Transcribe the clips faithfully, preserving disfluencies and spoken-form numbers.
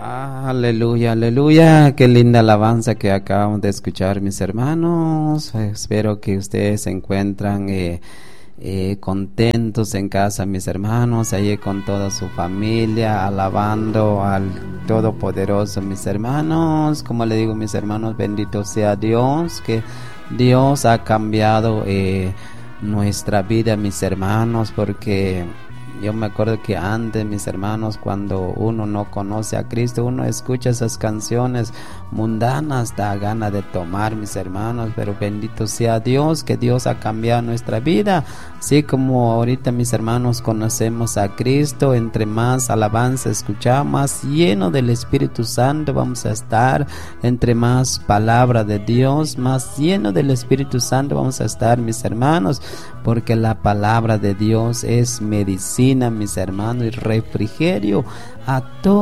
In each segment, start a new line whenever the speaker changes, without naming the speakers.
Aleluya, aleluya, qué linda alabanza que acabamos de escuchar, mis hermanos. Espero que ustedes se encuentran eh, eh, contentos en casa, mis hermanos, allí con toda su familia, alabando al Todopoderoso, mis hermanos. Como le digo, mis hermanos, bendito sea Dios, que Dios ha cambiado eh, nuestra vida, mis hermanos, porque yo me acuerdo que antes, mis hermanos, cuando uno no conoce a Cristo, uno escucha esas canciones mundanas, da gana de tomar, mis hermanos, pero bendito sea Dios, que Dios ha cambiado nuestra vida. Así como ahorita, mis hermanos, conocemos a Cristo, entre más alabanza escuchamos, más lleno del Espíritu Santo vamos a estar, entre más palabra de Dios, más lleno del Espíritu Santo vamos a estar, mis hermanos, porque la palabra de Dios es medicina, mis hermanos, y refrigerio a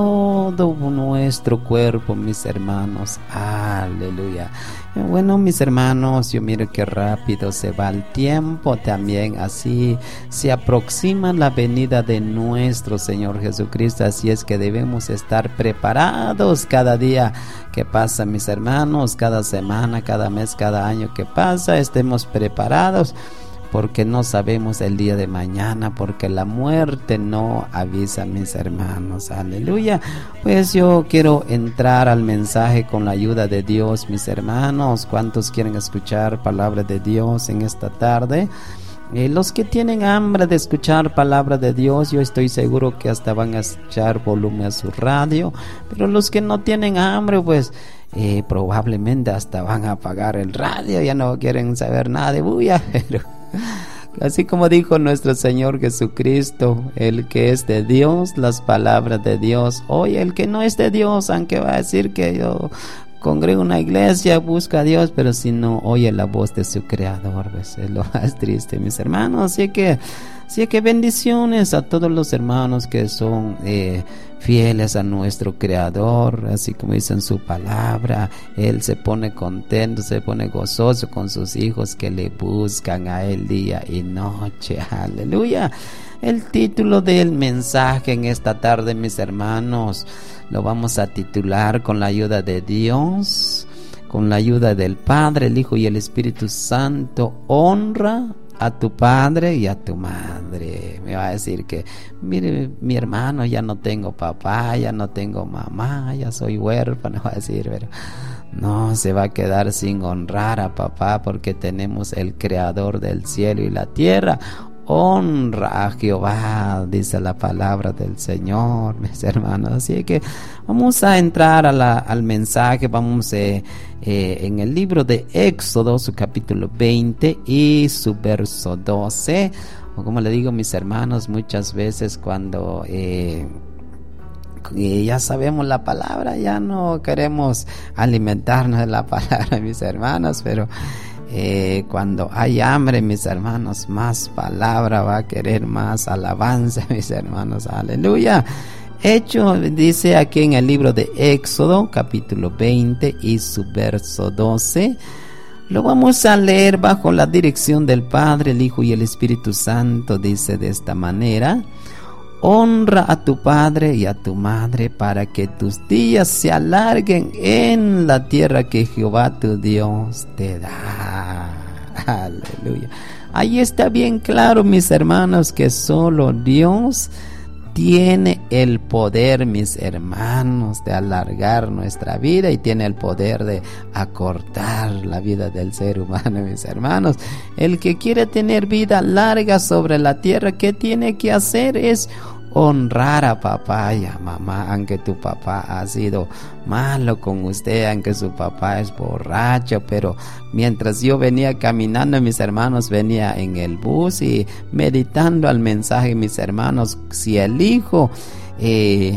todo nuestro cuerpo, mis hermanos. Aleluya. Bueno, mis hermanos, yo miro que rápido se va el tiempo también, así se aproxima la venida de nuestro Señor Jesucristo, así es que debemos estar preparados cada día que pasa, mis hermanos, cada semana, cada mes, cada año que pasa, estemos preparados, porque no sabemos el día de mañana, porque la muerte no avisa, mis hermanos. Aleluya. Pues yo quiero entrar al mensaje con la ayuda de Dios, mis hermanos. ¿Cuántos quieren escuchar palabra de Dios en esta tarde? Eh, los que tienen hambre de escuchar palabra de Dios, yo estoy seguro que hasta van a echar volumen a su radio, pero los que no tienen hambre, pues eh, probablemente hasta van a apagar el radio, ya no quieren saber nada de bulla, pero así como dijo nuestro Señor Jesucristo, el que es de Dios, las palabras de Dios. Oye, el que no es de Dios, aunque va a decir que yo congrego una iglesia, busca a Dios, pero si no oye la voz de su Creador, pues es lo más triste, mis hermanos. Así que, así que bendiciones a todos los hermanos que son eh, fieles a nuestro Creador, así como dice en su palabra. Él se pone contento, se pone gozoso con sus hijos que le buscan a Él día y noche. Aleluya. El título del mensaje en esta tarde, mis hermanos, lo vamos a titular con la ayuda de Dios, con la ayuda del Padre, el Hijo y el Espíritu Santo. Honra a tu padre y a tu madre. Me va a decir que, mire, mi hermano, ya no tengo papá, ya no tengo mamá, ya soy huérfano, va a decir, pero no se va a quedar sin honrar a papá, porque tenemos el Creador del cielo y la tierra. Honra a Jehová, dice la palabra del Señor, mis hermanos. Así que vamos a entrar a la, al mensaje. Vamos eh, eh, en el libro de Éxodo, su capítulo veinte y su verso doce. O como le digo, mis hermanos, muchas veces cuando eh, eh, ya sabemos la palabra, ya no queremos alimentarnos de la palabra, mis hermanos, pero Eh, cuando hay hambre, mis hermanos, más palabra va a querer, más alabanza, mis hermanos. Aleluya. Hecho, dice aquí en el libro de Éxodo, capítulo veinte y su verso doce. Lo vamos a leer bajo la dirección del Padre, el Hijo y el Espíritu Santo. Dice de esta manera: honra a tu padre y a tu madre, para que tus días se alarguen en la tierra que Jehová tu Dios te da. Aleluya. Ahí está bien claro, mis hermanos, que solo Dios tiene el poder, mis hermanos, de alargar nuestra vida, y tiene el poder de acortar la vida del ser humano, mis hermanos. El que quiere tener vida larga sobre la tierra, ¿qué tiene que hacer? Es honrar a papá y a mamá, aunque tu papá ha sido malo con usted, aunque su papá es borracho. Pero mientras yo venía caminando, mis hermanos, venía en el bus y meditando al mensaje, mis hermanos, si el hijo eh,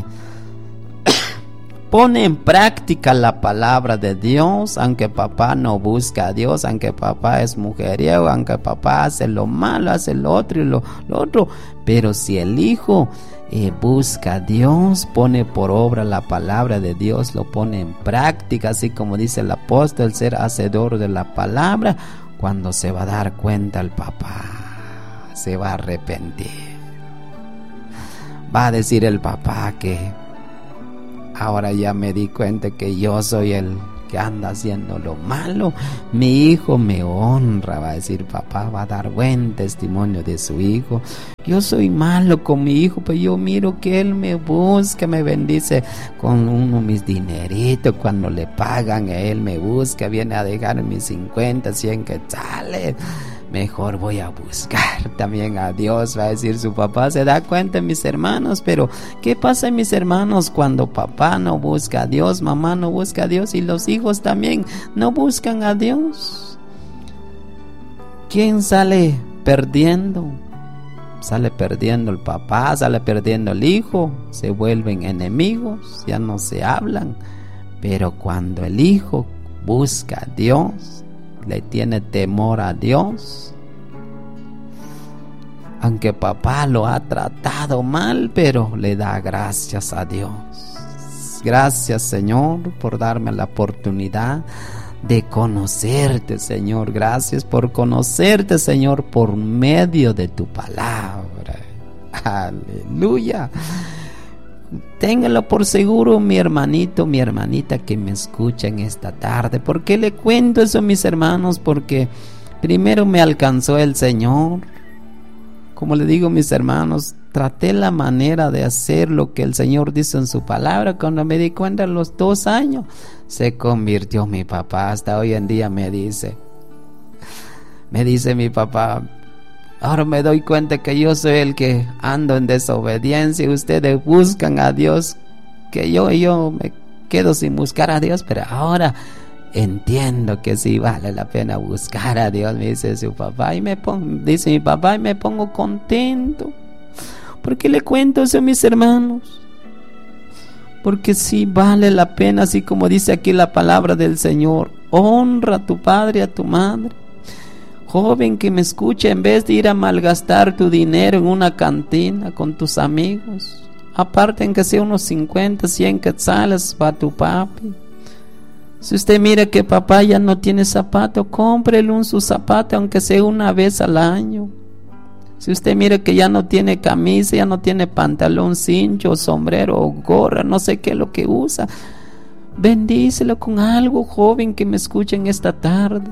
pone en práctica la palabra de Dios, aunque papá no busca a Dios, aunque papá es mujeriego, aunque papá hace lo malo, hace lo otro y lo, lo otro, pero si el hijo eh, busca a Dios, pone por obra la palabra de Dios, lo pone en práctica, así como dice el apóstol, ser hacedor de la palabra, cuando se va a dar cuenta el papá, se va a arrepentir. Va a decir el papá que ahora ya me di cuenta que yo soy el que anda haciendo lo malo. Mi hijo me honra, va a decir papá, va a dar buen testimonio de su hijo. Yo soy malo con mi hijo, pero yo miro que él me busca, me bendice con uno mis dineritos. Cuando le pagan, él me busca, viene a dejar mis cincuenta, cien quetzales. Mejor voy a buscar también a Dios, va a decir su papá. Se da cuenta, mis hermanos, pero ¿qué pasa, mis hermanos, cuando papá no busca a Dios, mamá no busca a Dios y los hijos también no buscan a Dios? ¿Quién sale perdiendo? Sale perdiendo el papá, sale perdiendo el hijo, se vuelven enemigos, ya no se hablan. Pero cuando el hijo busca a Dios, le tiene temor a Dios, aunque papá lo ha tratado mal, pero le da gracias a Dios. Gracias, Señor, por darme la oportunidad de conocerte, Señor. Gracias por conocerte, Señor, por medio de tu palabra. Aleluya. Téngalo por seguro, mi hermanito, mi hermanita que me escucha en esta tarde. ¿Por qué le cuento eso, mis hermanos? Porque primero me alcanzó el Señor. Como le digo, mis hermanos, traté la manera de hacer lo que el Señor dice en su palabra. Cuando me di cuenta, a los dos años se convirtió mi papá. Hasta hoy en día me dice, me dice mi papá, ahora me doy cuenta que yo soy el que ando en desobediencia y ustedes buscan a Dios, que yo, yo me quedo sin buscar a Dios, pero ahora entiendo que sí vale la pena buscar a Dios, me dice su papá, y me pongo, dice mi papá, y me pongo contento. ¿Por qué le cuento eso, mis hermanos? Porque sí vale la pena, así como dice aquí la palabra del Señor, honra a tu padre y a tu madre. Joven que me escucha, en vez de ir a malgastar tu dinero en una cantina con tus amigos, aparte en que sea unos cincuenta, cien quetzales para tu papi. Si usted mira que papá ya no tiene zapato, cómprele un su zapato, aunque sea una vez al año. Si usted mira que ya no tiene camisa, ya no tiene pantalón, cincho, sombrero o gorra, no sé qué es lo que usa, bendícelo con algo, joven que me escucha en esta tarde.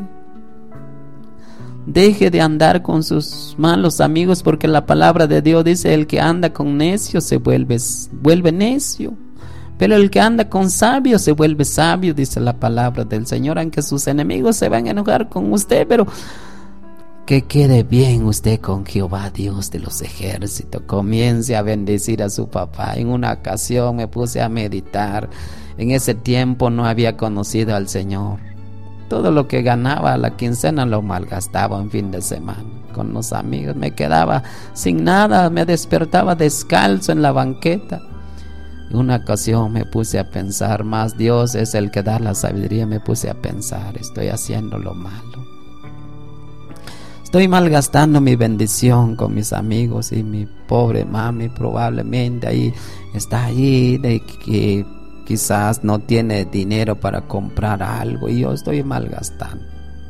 Deje de andar con sus malos amigos, porque la palabra de Dios dice, el que anda con necios se vuelve, vuelve necio, pero el que anda con sabios se vuelve sabio, dice la palabra del Señor. Aunque sus enemigos se van a enojar con usted, pero que quede bien usted con Jehová Dios de los ejércitos. Comience a bendecir a su papá. En una ocasión me puse a meditar. En ese tiempo no había conocido al Señor. Todo lo que ganaba a la quincena lo malgastaba en fin de semana con los amigos. Me quedaba sin nada, me despertaba descalzo en la banqueta. En una ocasión me puse a pensar, más Dios es el que da la sabiduría. Me puse a pensar, estoy haciendo lo malo. Estoy malgastando mi bendición con mis amigos, y mi pobre mami probablemente ahí está ahí de que quizás no tiene dinero para comprar algo y yo estoy malgastando.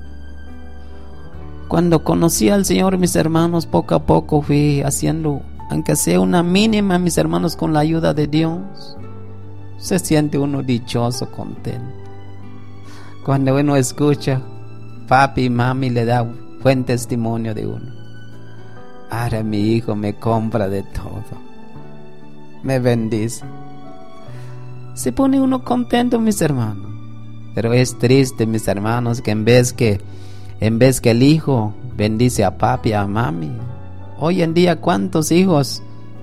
Cuando conocí al Señor, mis hermanos, poco a poco fui haciendo, aunque sea una mínima, mis hermanos, con la ayuda de Dios. Se siente uno dichoso, contento. Cuando uno escucha, papi y mami le da buen testimonio de uno. Ahora mi hijo me compra de todo, me bendice. Se pone uno contento, mis hermanos. Pero es triste, mis hermanos, que en vez que en vez que el hijo bendice a papi y a mami, hoy en día cuántos hijos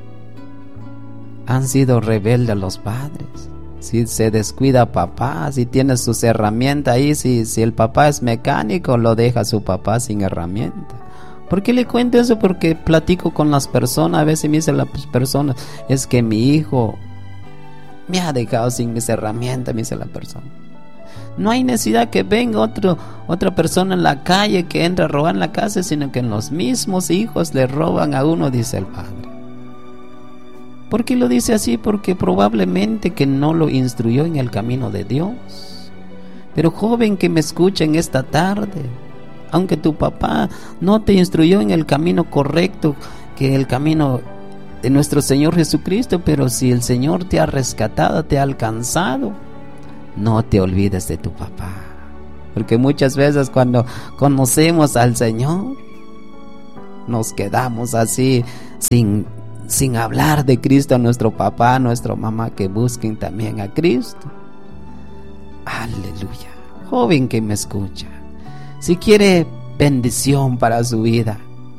han sido rebeldes a los padres. Si se descuida a papá, si tiene sus herramientas ahí, si, si el papá es mecánico, lo deja a su papá sin herramienta. ¿Por qué le cuento eso? Porque platico con las personas. A veces me dicen las personas, es que mi hijo me ha dejado sin mis herramientas, me dice la persona. No hay necesidad que venga otro, otra persona en la calle que entre a robar en la casa, sino que los mismos hijos le roban a uno, dice el padre. ¿Por qué lo dice así? Porque probablemente que no lo instruyó en el camino de Dios. Pero joven que me escucha en esta tarde, aunque tu papá no te instruyó en el camino correcto, que el camino de nuestro Señor Jesucristo, pero si el Señor te ha rescatado, te ha alcanzado, no te olvides de tu papá. Porque muchas veces cuando conocemos al Señor, nos quedamos así sin, sin hablar de Cristo a nuestro papá, a nuestra mamá, que busquen también a Cristo. Aleluya. Joven que me escucha, si quiere bendición para su vida,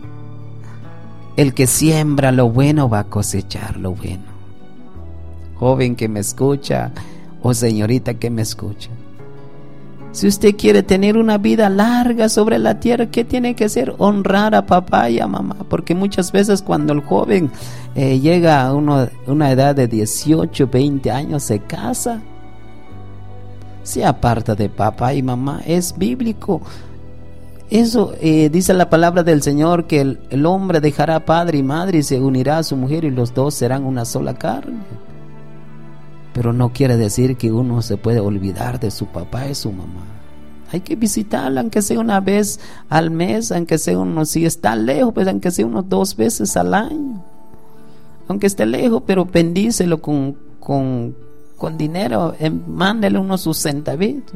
el que siembra lo bueno va a cosechar lo bueno. Joven que me escucha, o señorita que me escucha, si usted quiere tener una vida larga sobre la tierra, ¿qué tiene que hacer? Honrar a papá y a mamá. Porque muchas veces cuando el joven eh, llega a uno, una edad de dieciocho, veinte años, se casa, se aparta de papá y mamá. Es bíblico. Eso eh, dice la palabra del Señor, que el, el hombre dejará padre y madre y se unirá a su mujer y los dos serán una sola carne. Pero no quiere decir que uno se puede olvidar de su papá y su mamá. Hay que visitarla, aunque sea una vez al mes, aunque sea uno, si está lejos, pues aunque sea unos dos veces al año. Aunque esté lejos, pero bendícelo con, con, con dinero, eh, mándele unos sus centavitos.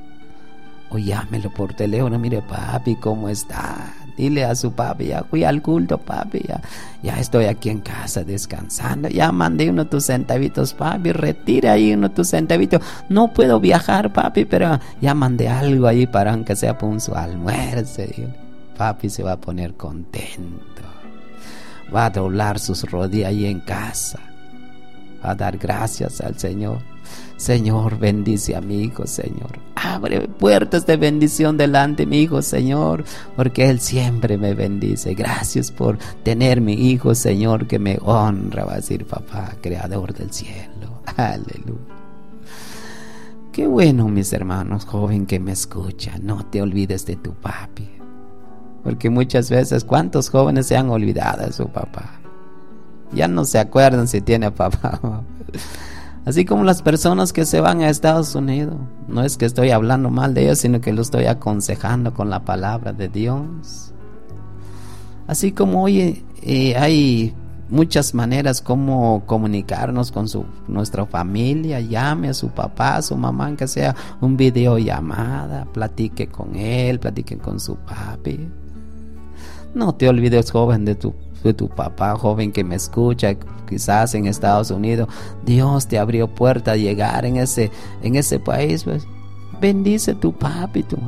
O llámelo por teléfono, mire papi, ¿cómo está? Dile a su papi, ya fui al culto papi, ya, ya estoy aquí en casa descansando, ya mandé uno de tus centavitos papi, retira ahí uno de tus centavitos, no puedo viajar papi, pero ya mandé algo ahí para aunque sea por un su almuerzo. Papi se va a poner contento, va a doblar sus rodillas ahí en casa, va a dar gracias al Señor. Señor, bendice a mi hijo, Señor. Abre puertas de bendición delante de mi hijo, Señor, porque Él siempre me bendice. Gracias por tener mi hijo, Señor, que me honra, va a decir papá, creador del cielo. Aleluya. Qué bueno, mis hermanos, joven que me escucha, no te olvides de tu papi. Porque muchas veces, ¿cuántos jóvenes se han olvidado de su papá? Ya no se acuerdan si tiene papá. Así como las personas que se van a Estados Unidos. No es que estoy hablando mal de ellos, sino que lo estoy aconsejando con la palabra de Dios. Así como hoy eh, hay muchas maneras como comunicarnos con su, nuestra familia. Llame a su papá, a su mamá, aunque sea un videollamada. Platique con él, platique con su papi. No te olvides, joven, de tu de tu papá, joven que me escucha, quizás en Estados Unidos. Dios te abrió puerta a llegar en ese, en ese país, pues. Bendice tu papi, tu.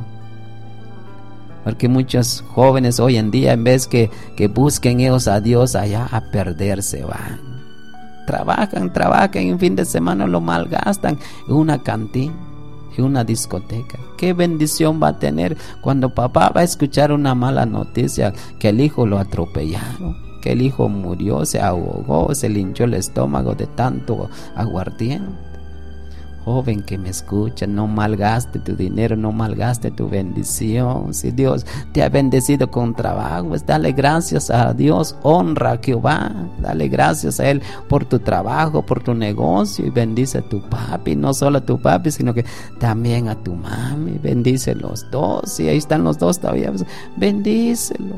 Porque muchos jóvenes hoy en día, en vez que, que busquen ellos a Dios allá, a perderse van. Trabajan, trabajan, en fin de semana lo malgastan en una cantina, en una discoteca. Qué bendición va a tener cuando papá va a escuchar una mala noticia, que el hijo lo atropellaron, que el hijo murió, se ahogó, se le hinchó el estómago de tanto aguardiente. Joven que me escucha, no malgaste tu dinero, no malgaste tu bendición. Si Dios te ha bendecido con trabajo, pues dale gracias a Dios, honra a Jehová, dale gracias a Él por tu trabajo, por tu negocio, y bendice a tu papi, no solo a tu papi, sino que también a tu mami, bendice los dos, y ahí están los dos todavía, pues, bendícelo.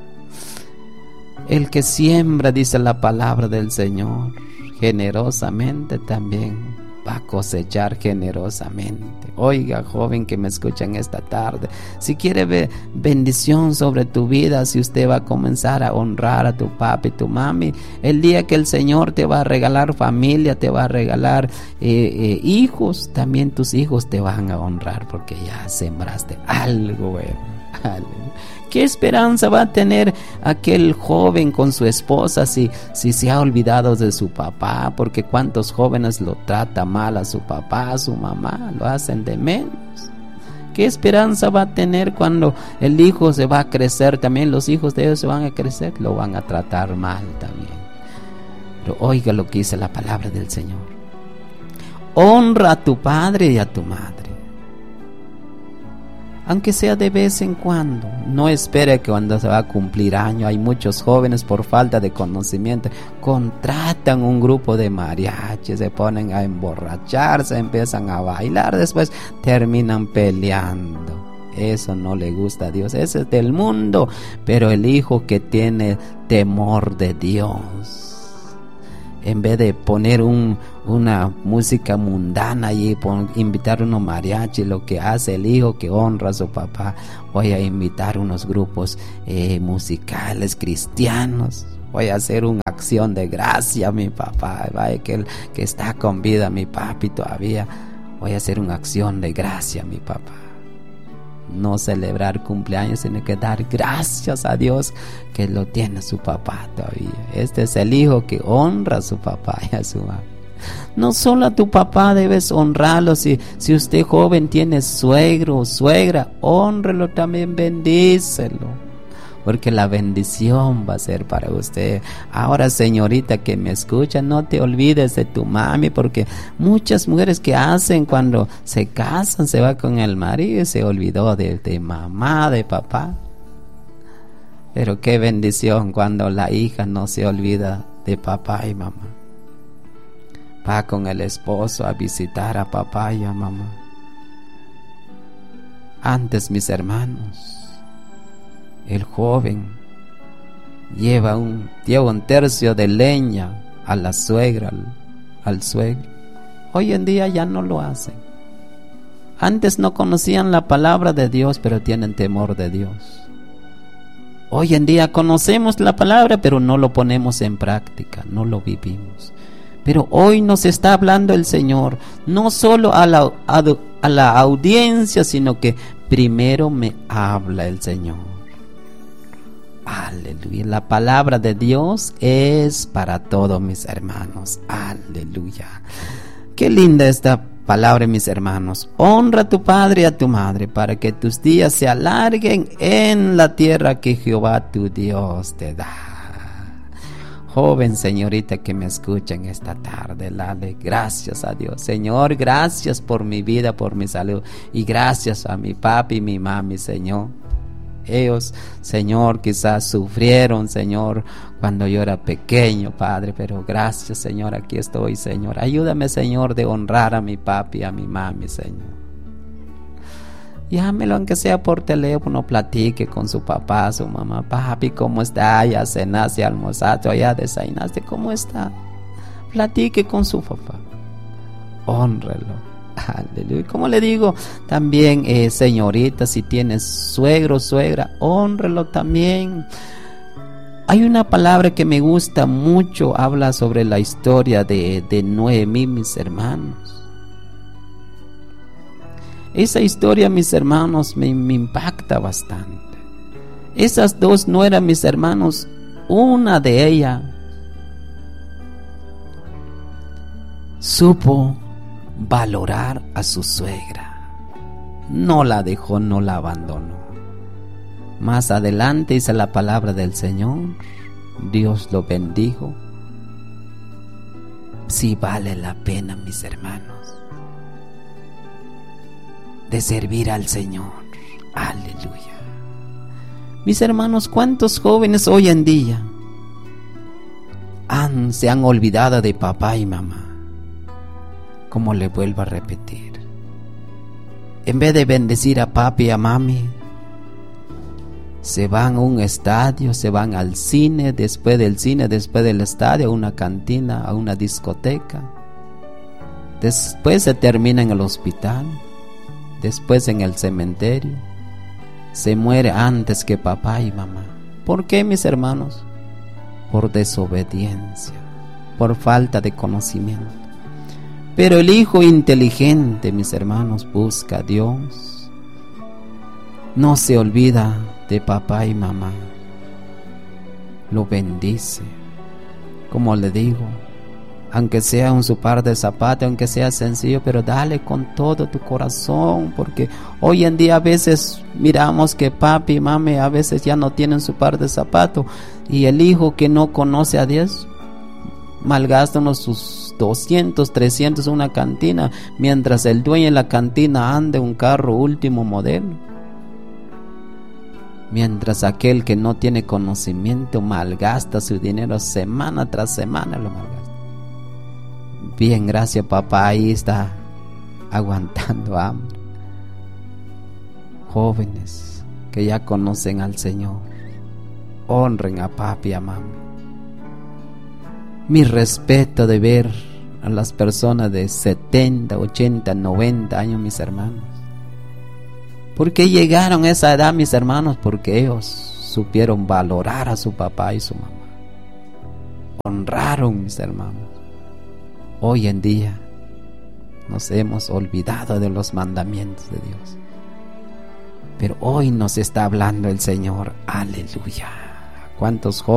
El que siembra, dice la palabra del Señor, generosamente también va a cosechar generosamente. Oiga, joven que me escuchan esta tarde, si quiere ver bendición sobre tu vida, si usted va a comenzar a honrar a tu papi, tu mami, el día que el Señor te va a regalar familia, te va a regalar eh, eh, hijos, también tus hijos te van a honrar, porque ya sembraste algo bueno. ¿Qué esperanza va a tener aquel joven con su esposa si, si se ha olvidado de su papá? Porque cuántos jóvenes lo trata mal a su papá, a su mamá, lo hacen de menos. ¿Qué esperanza va a tener cuando el hijo se va a crecer? También los hijos de ellos se van a crecer, lo van a tratar mal también. Pero oiga lo que dice la palabra del Señor: honra a tu padre y a tu madre, aunque sea de vez en cuando. No espere que cuando se va a cumplir año. Hay muchos jóvenes, por falta de conocimiento, contratan un grupo de mariachis, se ponen a emborracharse, empiezan a bailar, después terminan peleando. Eso no le gusta a Dios, ese es del mundo. Pero el hijo que tiene temor de Dios, En vez de poner un, una música mundana y pon, invitar unos mariachi, lo que hace el hijo que honra a su papá, voy a invitar unos grupos eh, musicales cristianos. Voy a hacer una acción de gracia a mi papá, vaya que, que está con vida mi papi todavía. Voy a hacer una acción de gracia a mi papá. No celebrar cumpleaños, sino que dar gracias a Dios que lo tiene su papá todavía. Este es el hijo que honra a su papá y a su mamá. No solo a tu papá debes honrarlo. Si, si usted joven tiene suegro o suegra, honrelo también, bendícelo, porque la bendición va a ser para usted. Ahora, señorita que me escucha, no te olvides de tu mami, porque muchas mujeres que hacen cuando se casan, se va con el marido y se olvidó de, de mamá, de papá. Pero qué bendición cuando la hija no se olvida de papá y mamá. Va con el esposo a visitar a papá y a mamá. Antes, mis hermanos, el joven lleva un, lleva un tercio de leña a la suegra, al, al suegro. Hoy en día ya no lo hacen. Antes no conocían la palabra de Dios, pero tienen temor de Dios. Hoy en día conocemos la palabra, pero no lo ponemos en práctica, no lo vivimos. Pero hoy nos está hablando el Señor, no solo a la, a, a la audiencia, sino que primero me habla el Señor. Aleluya, la palabra de Dios es para todos, mis hermanos. Aleluya. Qué linda esta palabra, mis hermanos. Honra a tu padre y a tu madre para que tus días se alarguen en la tierra que Jehová tu Dios te da. Joven, señorita que me escuchan esta tarde, dale gracias a Dios. Señor, gracias por mi vida, por mi salud, y gracias a mi papi y mi mami, Señor. Ellos, Señor, quizás sufrieron, Señor, cuando yo era pequeño, Padre, pero gracias, Señor, aquí estoy, Señor. Ayúdame, Señor, de honrar a mi papi y a mi mami, Señor. Llámelo, aunque sea por teléfono, platique con su papá, su mamá. Papi, ¿cómo está? Ya cenaste, almorzaste, ya desayunaste, ¿cómo está? Platique con su papá. Hónrelo. Aleluya. Como le digo, también eh, señorita, si tienes suegro o suegra, honrelo también. Hay una palabra que me gusta mucho, habla sobre la historia de, de Noemí, mis hermanos. Esa historia, mis hermanos, me, me impacta bastante. Esas dos nueras, mis hermanos, una de ellas supo valorar a su suegra, no la dejó, no la abandonó. Más adelante dice la palabra del Señor, Dios lo bendijo. Sí vale la pena, mis hermanos, de servir al Señor. Aleluya. Mis hermanos, ¿cuántos jóvenes hoy en día han, se han olvidado de papá y mamá? Como le vuelvo a repetir, en vez de bendecir a papi y a mami, se van a un estadio, se van al cine, después del cine, después del estadio, a una cantina, a una discoteca. Después se termina en el hospital, después en el cementerio. Se muere antes que papá y mamá. ¿Por qué, mis hermanos? Por desobediencia, por falta de conocimiento. Pero el hijo inteligente, mis hermanos, busca a Dios. No se olvida de papá y mamá. Lo bendice. Como le digo, aunque sea un su par de zapatos, aunque sea sencillo, pero dale con todo tu corazón, porque hoy en día a veces miramos que papi y mami a veces ya no tienen su par de zapatos, y el hijo que no conoce a Dios malgasta unos sus doscientos, trescientos en una cantina, mientras el dueño de la cantina anda un carro último modelo. Mientras aquel que no tiene conocimiento malgasta su dinero semana tras semana, lo malgasta. Bien, gracias papá, ahí está aguantando hambre. Jóvenes que ya conocen al Señor, honren a papi y a mami. Mi respeto de ver a las personas de setenta, ochenta, noventa años, mis hermanos. ¿Por qué llegaron a esa edad, mis hermanos? Porque ellos supieron valorar a su papá y su mamá. Honraron, mis hermanos. Hoy en día nos hemos olvidado de los mandamientos de Dios. Pero hoy nos está hablando el Señor. Aleluya. ¿Cuántos jóvenes